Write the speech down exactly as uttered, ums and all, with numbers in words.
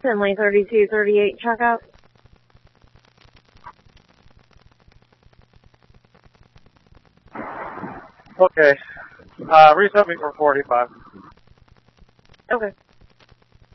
Finley thirty-two thirty-eight, check out. Okay. Uh, reset me for forty-five. Okay.